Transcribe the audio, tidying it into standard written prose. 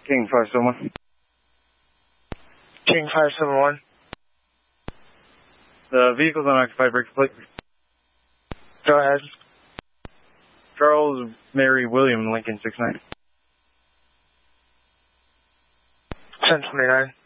King 571. King 571. The vehicle's unoccupied, break plate. Go ahead. Charles Mary William Lincoln 69. 1029.